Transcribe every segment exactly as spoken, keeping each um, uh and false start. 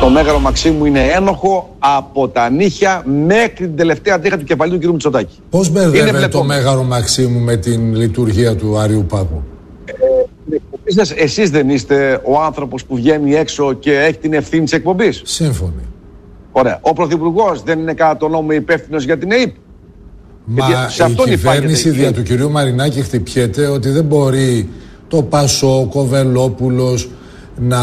Το Μέγαρο Μαξίμου είναι ένοχο από τα νύχια μέχρι την τελευταία τρίχα του κεφαλιού του κ. Μητσοτάκη. Πώς μπερδεύεται το Μέγαρο Μαξίμου με την λειτουργία του Άριου Πάγου? Ε, εσείς δεν είστε ο άνθρωπος που βγαίνει έξω και έχει την ευθύνη της εκπομπής? Σύμφωνοι. Ωραία. Ο Πρωθυπουργός δεν είναι κατά τον νόμο υπεύθυνος για την ΕΥΠ? Μα η κυβέρνηση δια του κυρίου Μαρινάκη χτυπιέται ότι δεν μπορεί το Πασόκ, ο Βελόπουλος να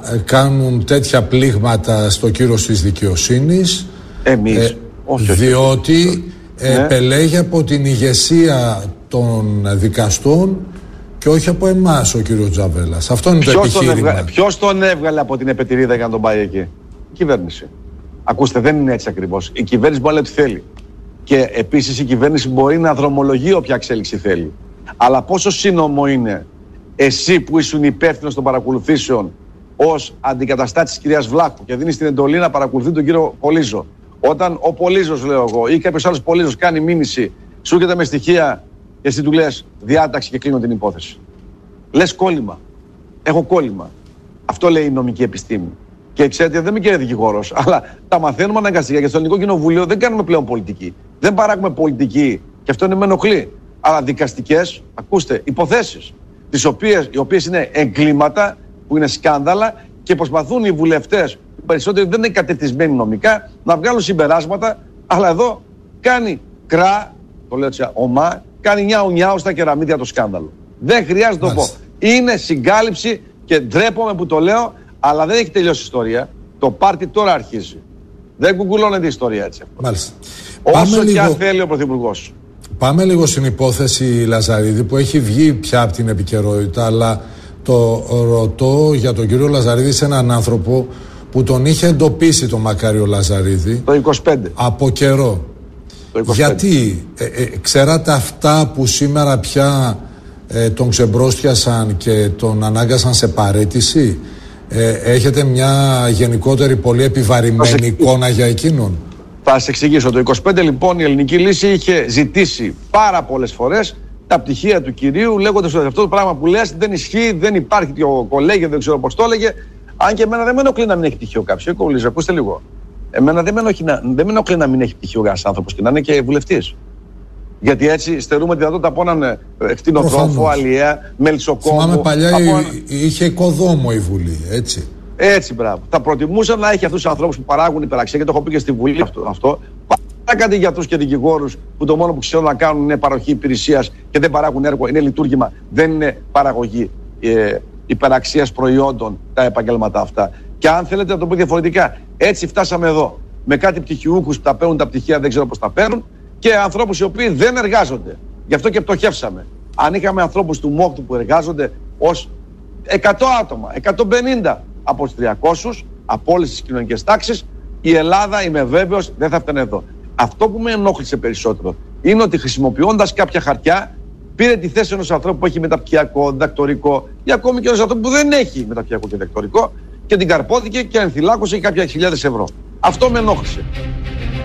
κάνουν τέτοια πλήγματα στο κύρος της δικαιοσύνης. Εμείς. Ε, όχι, διότι όχι. Ε, ναι. επελέγει από την ηγεσία των δικαστών και όχι από εμάς ο κύριος Τζαβέλας. Αυτό είναι ποιος το επιχείρημα. Τον έβγαλε, ποιος τον έβγαλε από την επιτηρίδα για να τον πάει εκεί? Η κυβέρνηση. Ακούστε, δεν είναι έτσι ακριβώς. Η κυβέρνηση μπορεί να λέει ό,τι θέλει. Και επίσης η κυβέρνηση μπορεί να δρομολογεί όποια εξέλιξη θέλει. Αλλά πόσο σύνομο είναι εσύ που ήσουν υπεύθυνος των παρακολουθήσεων ως αντικαταστάτης της κυρίας Βλάχου και δίνεις την εντολή να παρακολουθεί τον κύριο Πολύζο, όταν ο Πολύζος, λέω εγώ, ή κάποιος άλλος Πολύζος κάνει μήνυση, σου έρχεται με στοιχεία και εσύ του λες διάταξη και κλείνω την υπόθεση. Λες κόλλημα. Έχω κόλλημα. Αυτό λέει η νομική επιστήμη. Και ξέρετε, δεν είμαι και δικηγόρος, αλλά τα μαθαίνουμε αναγκαστικά. Και στο Ελληνικό Κοινοβούλιο δεν κάνουμε πλέον πολιτική. Δεν παράγουμε πολιτική, και αυτό είναι με ενοχλεί. Αλλά δικαστικές, ακούστε, υποθέσεις, τις οποίες, οι οποίες είναι εγκλήματα, που είναι σκάνδαλα, και προσπαθούν οι βουλευτές, οι περισσότεροι δεν είναι κατευθυσμένοι νομικά, να βγάλουν συμπεράσματα. Αλλά εδώ κάνει κρά, το λέω έτσι, ομά, κάνει νιάου νιάου στα κεραμίδια το σκάνδαλο. Δεν χρειάζεται να το πω. Είναι συγκάλυψη και ντρέπομαι που το λέω. Αλλά δεν έχει τελειώσει η ιστορία. Το πάρτι τώρα αρχίζει. Δεν κουκουλώνεται η ιστορία έτσι. Μάλιστα. Όσο και αν θέλει ο Πρωθυπουργός. Πάμε λίγο στην υπόθεση Λαζαρίδη που έχει βγει πια από την επικαιρότητα. Αλλά το ρωτώ για τον κύριο Λαζαρίδη σε έναν άνθρωπο που τον είχε εντοπίσει τον Μακάριο Λαζαρίδη. Το είκοσι πέντε. Από καιρό. Το είκοσι πέντε. Γιατί ε, ε, ξέρατε αυτά που σήμερα πια ε, τον ξεμπρόστιασαν και τον ανάγκασαν σε παραίτηση? Ε, έχετε μια γενικότερη πολύ επιβαρημένη εικόνα για εκείνον? Θα σας εξηγήσω. Το είκοσι πέντε λοιπόν η Ελληνική Λύση είχε ζητήσει πάρα πολλές φορές τα πτυχία του κυρίου, λέγοντας ότι αυτό το πράγμα που λες δεν ισχύει, δεν υπάρχει, ο κολέγιο δεν ξέρω πώς το έλεγε. Αν και εμένα δεν με ενοχλεί να μην έχει πτυχίο κάποιος. Κολλήσω, ακούστε λίγο. Εμένα δεν με ενοχλεί να, δεν με ενοχλεί να μην έχει πτυχίο ένας άνθρωπος και να είναι και βουλευτής. Γιατί έτσι στερούμε τη δυνατότητα από έναν κτηνοτρόφο, αλλιέα, μελισσοκόμο. Θυμάμαι παλιά από... είχε οικοδόμο η Βουλή, έτσι. Έτσι, μπράβο. Θα προτιμούσα να έχει αυτούς τους ανθρώπους που παράγουν υπεραξία, και το έχω πει και στη Βουλή αυτό. αυτό παρά κάτι γιατρούς και δικηγόρους που το μόνο που ξέρουν να κάνουν είναι παροχή υπηρεσίας και δεν παράγουν έργο, είναι λειτουργήμα, δεν είναι παραγωγή ε, υπεραξίας προϊόντων τα επαγγέλματα αυτά. Και αν θέλετε να το πω διαφορετικά, έτσι φτάσαμε εδώ. Με κάτι πτυχιούχους που τα παίρνουν τα πτυχία, δεν ξέρω πώς τα παίρνουν, και ανθρώπους οι οποίοι δεν εργάζονται. Γι' αυτό και πτωχεύσαμε. Αν είχαμε ανθρώπους του ΜΟΚΤ που εργάζονται ως εκατό άτομα, εκατόν πενήντα από τους τριακόσιους, από όλες τις κοινωνικές τάξεις, η Ελλάδα, είμαι βέβαιος, δεν θα φτάνε εδώ. Αυτό που με ενόχλησε περισσότερο είναι ότι χρησιμοποιώντας κάποια χαρτιά, πήρε τη θέση ενός ανθρώπου που έχει μεταπτυχιακό, διδακτορικό, ή ακόμη και ενός ανθρώπου που δεν έχει μεταπτυχιακό και διδακτορικό, και την καρπόθηκε και ενθυλάκωσε κάποια χιλιάδες ευρώ. Αυτό με ενόχλησε.